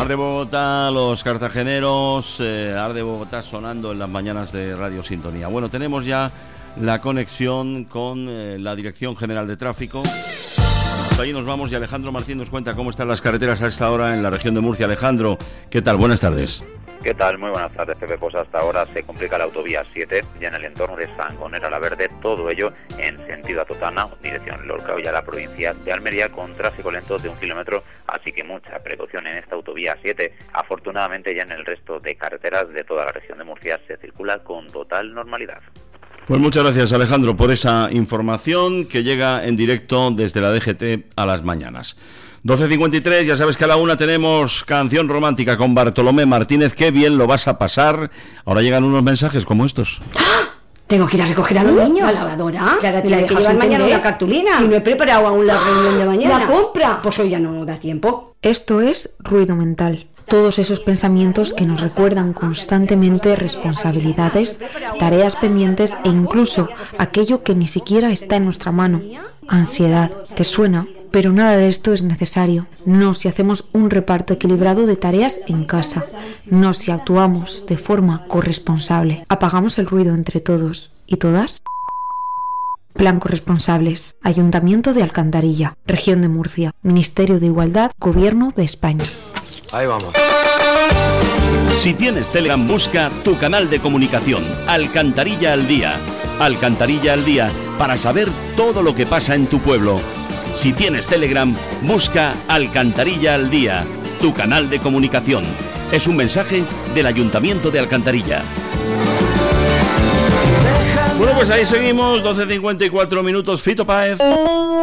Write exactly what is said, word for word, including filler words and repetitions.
Arde Bogotá, los cartageneros, eh, Arde Bogotá sonando en las mañanas de Radio Sintonía. Bueno, tenemos ya la conexión con eh, la Dirección General de Tráfico. Hasta ahí nos vamos y Alejandro Martín nos cuenta cómo están las carreteras a esta hora en la región de Murcia. Alejandro, ¿qué tal? Buenas tardes. ¿Qué tal? Muy buenas tardes, Pepe. Pues hasta ahora se complica la autovía siete, ya en el entorno de Sangonera la Verde, todo ello en sentido a Totana, dirección Lorca, ya la provincia de Almería, con tráfico lento de un kilómetro, así que mucha precaución en esta autovía siete. Afortunadamente ya en el resto de carreteras de toda la región de Murcia se circula con total normalidad. Pues muchas gracias, Alejandro, por esa información que llega en directo desde la D G T a las mañanas. doce cincuenta y tres, ya sabes que a la una tenemos canción romántica con Bartolomé Martínez. Qué bien lo vas a pasar. Ahora llegan unos mensajes como estos. ¡Ah! Tengo que ir a recoger a los niños. ¿La lavadora? Clara, te la la de que dejas llevar entender. mañana una cartulina. Y no he preparado aún la reunión de mañana. La compra. Pues hoy ya no da tiempo. Esto es ruido mental. Todos esos pensamientos que nos recuerdan constantemente responsabilidades, tareas pendientes e incluso aquello que ni siquiera está en nuestra mano. Ansiedad, ¿te suena? Pero nada de esto es necesario. No si hacemos un reparto equilibrado de tareas en casa. No si actuamos de forma corresponsable. Apagamos el ruido entre todos y todas. Plan Corresponsables. Ayuntamiento de Alcantarilla. Región de Murcia. Ministerio de Igualdad. Gobierno de España. Ahí vamos. Si tienes Telegram, busca tu canal de comunicación, Alcantarilla al Día. Alcantarilla al Día, para saber todo lo que pasa en tu pueblo. Si tienes Telegram, busca Alcantarilla al Día, tu canal de comunicación. Es un mensaje del Ayuntamiento de Alcantarilla. Bueno, pues ahí seguimos, doce cincuenta y cuatro minutos. Fito Páez.